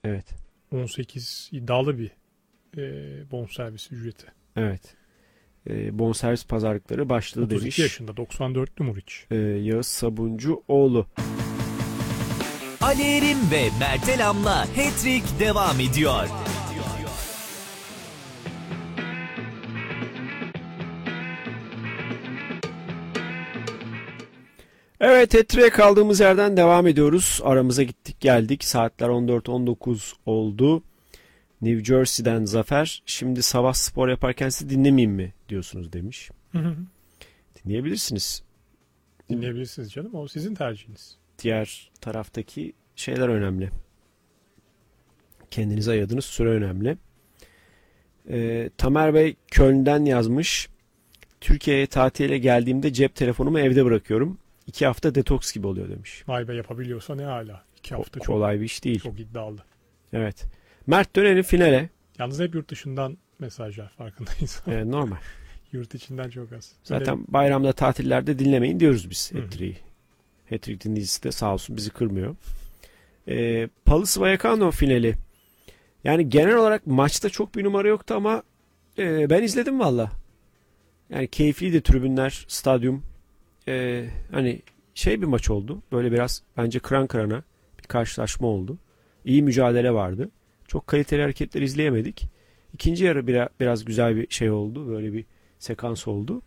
Evet. 18 iddialı bir bonservis ücreti. Evet. Bonservis pazarlıkları başladı 32 demiş. yaşında 94'lü Muriç. Yağız Sabuncuoğlu. Ali Erim ve Mert Elam'la Hat-Trick devam ediyor. Evet, Hat-Trick'e kaldığımız yerden devam ediyoruz. Aramıza gittik geldik. Saatler 14-19 oldu. New Jersey'den Zafer. Şimdi sabah spor yaparken sizi dinlemeyeyim mi diyorsunuz demiş. Dinleyebilirsiniz. Dinleyebilirsiniz canım. O sizin tercihiniz. Diğer taraftaki şeyler önemli. Kendinize ayırdığınız süre önemli. Tamer Bey Köln'den yazmış. Türkiye'ye tatile geldiğimde cep telefonumu evde bırakıyorum. 2 hafta detoks gibi oluyor demiş. Vay be, yapabiliyorsa ne hala. 2 hafta kolay bir iş değil. Çok iddialı. Evet. Mert, dönelim finale. Yalnız hep yurt dışından mesajlar, farkındayız. Normal. Yurt içinden çok az. Zaten bayramda, tatillerde dinlemeyin diyoruz biz Hat-Trick'i. Hat-Trick dinleyicisi de sağ olsun bizi kırmıyor. Palis Vallecano finali. Yani genel olarak maçta çok bir numara yoktu ama ben izledim valla. Yani keyifliydi tribünler, stadyum. Hani bir maç oldu. Böyle biraz bence kıran kırana bir karşılaşma oldu. İyi mücadele vardı. Çok kaliteli hareketler izleyemedik. İkinci yarı biraz güzel bir şey oldu. Böyle bir sekans oldu.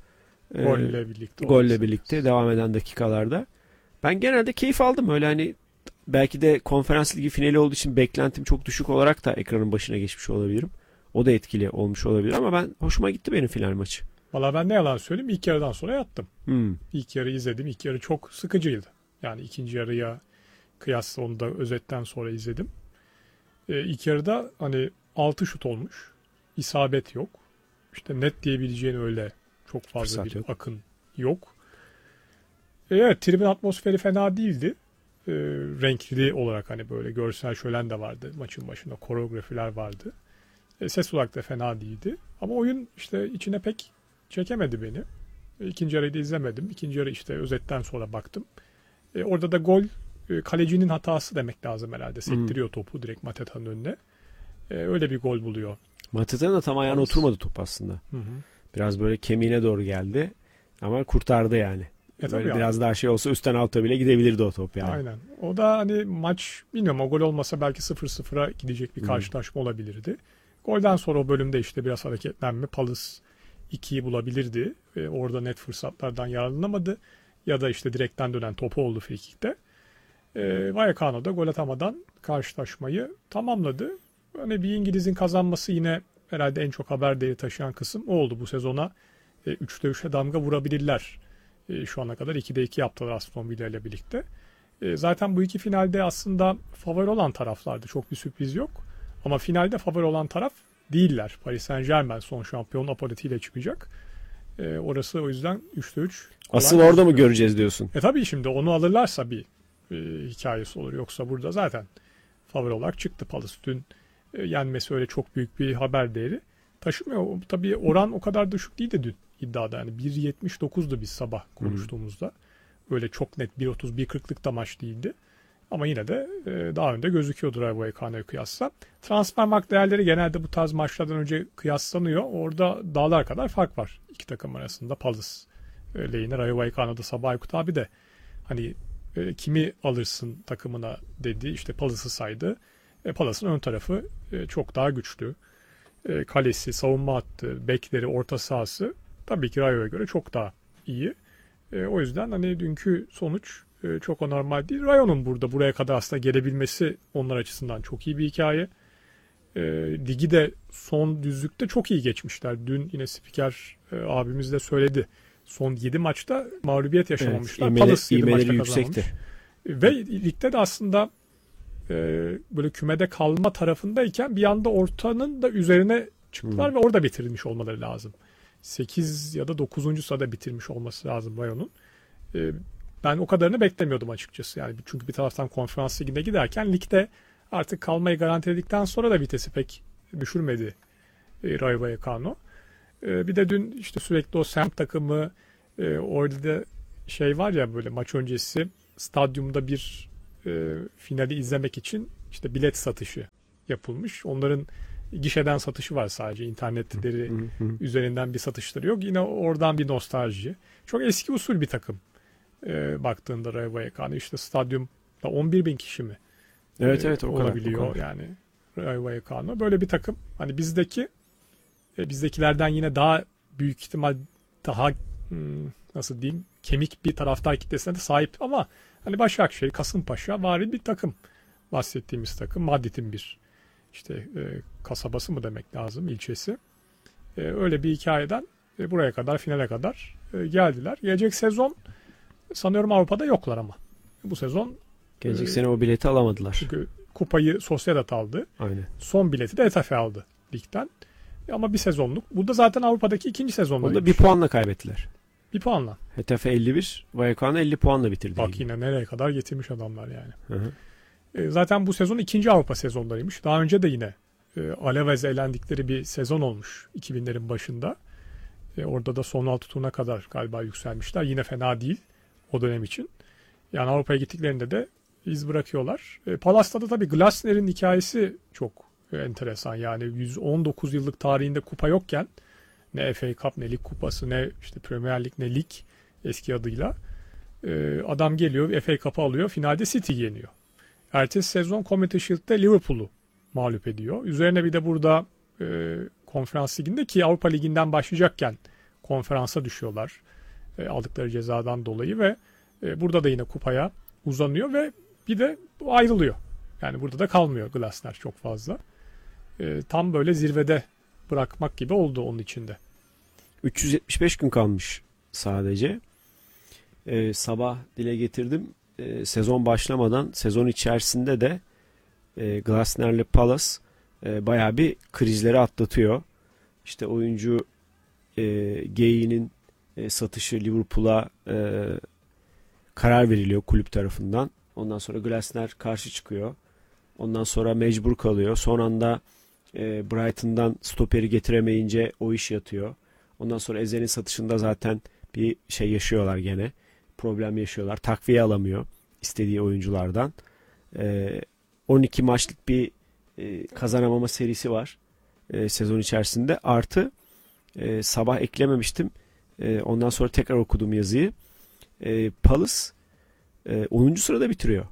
Golle birlikte devam eden dakikalarda. Ben genelde keyif aldım. Öyle hani belki de konferans ligi finali olduğu için beklentim çok düşük olarak da ekranın başına geçmiş olabilirim. O da etkili olmuş olabilir ama hoşuma gitti benim final maçı. Valla ben ne yalan söyleyeyim, ilk yarıdan sonra yattım. İlk yarı izledim. İlk yarı çok sıkıcıydı. Yani ikinci yarıya kıyasla onu da özetten sonra izledim. İlk yarıda hani 6 şut olmuş. İsabet yok. İşte net diyebileceğin öyle çok fazla bir akın yok. Evet, tribün atmosferi fena değildi. Renkli olarak hani böyle görsel şölen de vardı. Maçın başında koreografiler vardı. Ses olarak da fena değildi. Ama oyun işte içine pek çekemedi beni. İkinci yarıyı da izlemedim. İkinci yarı işte özetten sonra baktım. Orada da gol kalecinin hatası demek lazım herhalde. Sektiriyor topu direkt Mateta'nın önüne. Öyle bir gol buluyor. Mateta'nın da tam ayağına oturmadı top aslında. Biraz böyle kemiğine doğru geldi. Ama kurtardı yani. Böyle biraz daha olsa üstten alta bile gidebilirdi o top yani. Aynen. O da hani maç, bilmiyorum, o gol olmasa belki 0-0'a gidecek bir karşılaşma olabilirdi. Golden sonra o bölümde işte biraz hareketlenme, Palis 2'yi bulabilirdi. Orada net fırsatlardan yararlanamadı. Ya da işte direkten dönen topu oldu frikikte. Vallecano da gol atamadan karşılaşmayı tamamladı. Hani bir İngiliz'in kazanması yine herhalde en çok haber değeri taşıyan kısım o oldu. Bu sezona 3'te 3'e damga vurabilirler. Şu ana kadar 2'de 2 yaptılar Aston Villa ile birlikte. Zaten bu iki finalde aslında favori olan taraflardı. Çok bir sürpriz yok. Ama finalde favori olan taraf değiller. Paris Saint-Germain son şampiyon apolitiyle çıkacak. Orası o yüzden 3'te 3. Asıl orada mı göreceğiz diyorsun? Tabii şimdi onu alırlarsa bir hikayesi olur. Yoksa burada zaten favori olarak çıktı Palis. Dün yenmesi öyle çok büyük bir haber değeri taşımıyor. Tabii oran o kadar düşük değildi dün iddiada. Yani 1.79'du biz sabah konuştuğumuzda. Öyle çok net 1.30, 1.40'lık da maç değildi. Ama yine de daha önde gözüküyordur Rayo Vallecano'ya kıyasla. Transfermarkt değerleri genelde bu tarz maçlardan önce kıyaslanıyor. Orada dağlar kadar fark var iki takım arasında. Palis lehine, Rayo Vallecano'da Sabah Aykut abi de hani kimi alırsın takımına dedi. İşte Palis'i saydı. Palis'in ön tarafı çok daha güçlü. Kalesi, savunma hattı, bekleri, orta sahası tabii ki Rayo'ya göre çok daha iyi. O yüzden hani dünkü sonuç çok anormal değil. Rayo'nun buraya kadar aslında gelebilmesi onlar açısından çok iyi bir hikaye. Ligi de son düzlükte çok iyi geçmişler. Dün yine spiker abimiz de söyledi. Son 7 maçta mağlubiyet yaşamamışlar. Evet, Palis 7 maçta yüksekti. Ve ligde de aslında böyle kümede kalma tarafındayken bir anda ortanın da üzerine çıktılar ve orada bitirmiş olmaları lazım. 8 ya da 9. sırada bitirmiş olması lazım Rayo'nun. Ben o kadarını beklemiyordum açıkçası. Yani çünkü bir taraftan konferans liginde giderken ligde artık kalmayı garantiledikten sonra da vitesi pek düşürmedi Rayo Vallecano. Bir de dün işte sürekli o semt takımı orada da var ya, böyle maç öncesi stadyumda bir finali izlemek için işte bilet satışı yapılmış. Onların gişeden satışı var sadece. İnternetleri üzerinden bir satışları yok. Yine oradan bir nostalji. Çok eski usul bir takım. Baktığında Rayo Vallecano işte stadyumda 11 bin kişi mi? Evet, o kadar. Olabiliyor O kadar. yani Rayo Vallecano. Böyle bir takım. Hani bizdekilerden yine daha büyük ihtimal daha nasıl diyeyim kemik bir taraftar kitlesine de sahip ama hani Başakşehir, Kasımpaşa vari bir takım. Bahsettiğimiz takım Madrid'in bir işte kasabası mı demek lazım, ilçesi. Öyle bir hikayeden buraya kadar, finale kadar geldiler. Gelecek sezon sanıyorum Avrupa'da yoklar ama. Bu sezon Gelecek sene o bileti alamadılar. çünkü kupayı Sociedad aldı. Aynen. Son bileti de Getafe aldı ligden. Ama bir sezonluk. Bu da zaten Avrupa'daki ikinci sezonları. Onda bir puanla kaybettiler. Bir puanla. Getafe 51, Vallecano 50 puanla bitirdi. Bak yine nereye kadar getirmiş adamlar yani. Hı. Zaten bu sezon ikinci Avrupa sezonlarıymış. Daha önce de yine Alaves'e elendikleri bir sezon olmuş 2000'lerin başında. Orada da son 6 turuna kadar galiba yükselmişler. Yine fena değil o dönem için. Yani Avrupa'ya gittiklerinde de iz bırakıyorlar. Palas'ta da tabii Glasner'in hikayesi çok enteresan. Yani 119 yıllık tarihinde kupa yokken ne FA Cup ne Lig Kupası ne işte Premier Lig ne Lig eski adıyla adam geliyor FA Cup'ı alıyor. Finalde City yeniyor. Ertesi sezon Community Shield'de Liverpool'u mağlup ediyor. Üzerine bir de burada Konferans Ligi'nde ki Avrupa Ligi'nden başlayacakken konferansa düşüyorlar. Aldıkları cezadan dolayı ve burada da yine kupaya uzanıyor ve bir de ayrılıyor. Yani burada da kalmıyor Glasner çok fazla. Tam böyle zirvede bırakmak gibi oldu onun içinde. 375 gün kalmış sadece. Sabah dile getirdim. Sezon başlamadan sezon içerisinde de Glasner'le Palace bayağı bir krizleri atlatıyor. İşte oyuncu Gay'nin satışı Liverpool'a karar veriliyor kulüp tarafından. Ondan sonra Glasner karşı çıkıyor. Ondan sonra mecbur kalıyor. Son anda Brighton'dan stoperi getiremeyince o iş yatıyor. Ondan sonra Eze'nin satışında zaten bir şey yaşıyorlar gene. Problem yaşıyorlar. Takviye alamıyor istediği oyunculardan. 12 maçlık bir kazanamama serisi var sezon içerisinde. Artı sabah eklememiştim. Ondan sonra tekrar okudum yazıyı. Palace 10. sırada bitiriyor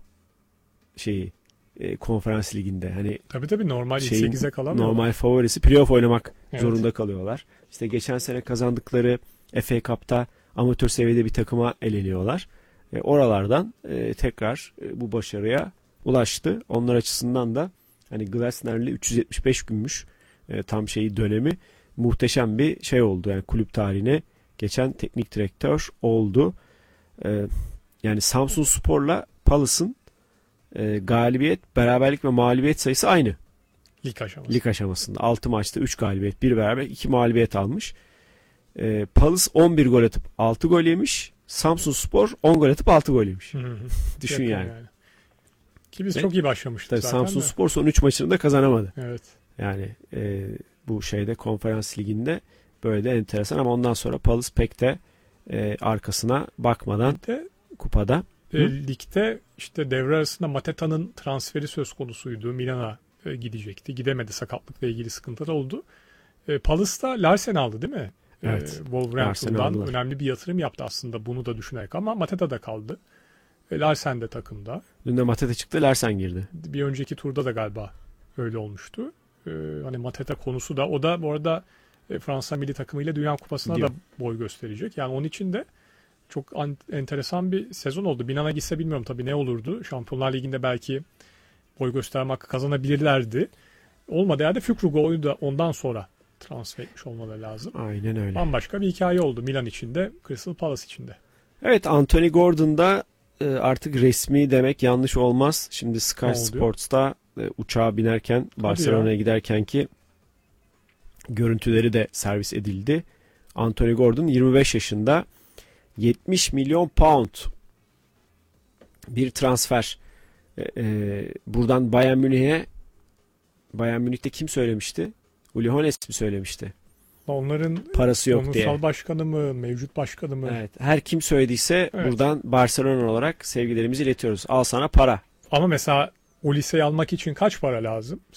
Konferans Ligi'nde. Hani Tabii normal 8'e kalamıyor. normal favorisi playoff oynamak Evet. zorunda kalıyorlar. İşte geçen sene kazandıkları FA Cup'ta amatör seviyede bir takıma eleniyorlar. Oralardan tekrar bu başarıya ulaştı. Onlar açısından da hani Glasner'le 375 günmüş tam dönemi muhteşem bir şey oldu. Yani kulüp tarihine geçen teknik direktör oldu. Yani Samsunspor'la Palace'ın galibiyet, beraberlik ve mağlubiyet sayısı aynı. Lig aşamasında. 6 maçta 3 galibiyet, 1 beraberlik, 2 mağlubiyet almış. Palace 11 gol atıp 6 gol yemiş. Samsunspor 10 gol atıp 6 gol yemiş. Düşün yani. Ki biz çok iyi başlamıştık Tabii zaten. Samsunspor son 3 maçını da kazanamadı. Evet. Yani bu Konferans Ligi'nde böyle de enteresan ama ondan sonra Palace pek de arkasına bakmadan kupada. Ligde işte devre arasında Mateta'nın transferi söz konusuydu. Milan'a gidecekti. Gidemedi, sakatlıkla ilgili sıkıntılar oldu. Palace'da Larsen aldı değil mi? Evet. Wolverhampton'dan önemli bir yatırım yaptı aslında bunu da düşünerek ama Mateta da kaldı. Larsen de takımda. Dün de Mateta çıktı, Larsen girdi. Bir önceki turda da galiba öyle olmuştu. Hani Mateta konusu da o da bu arada Fransa milli takımıyla Dünya Kupası'na Gidiyor. da boy gösterecek. Yani onun için de çok enteresan bir sezon oldu. Milan'a gitse bilmiyorum tabii ne olurdu. Şampiyonlar Ligi'nde belki boy gösterme hakkı kazanabilirlerdi. Olmadı yerde Fükrug'u da ondan sonra transfer etmiş olmaları lazım. Aynen öyle. Bambaşka bir hikaye oldu Milan içinde, Crystal Palace içinde. Evet, Anthony Gordon da artık resmi demek yanlış olmaz. Şimdi Sky Sports'ta uçağa binerken Barcelona'ya giderken ki görüntüleri de servis edildi. Anthony Gordon 25 yaşında 70 milyon pound bir transfer. Buradan Bayern Münih'te kim söylemişti? Uli Hoeneß mi söylemişti? Onların parası yok diye. Onursal başkanı mı, mevcut başkanı mı? Evet, her kim söylediyse buradan Barcelona olarak sevgilerimizi iletiyoruz. Al sana para. Ama mesela o liseyi almak için kaç para lazım?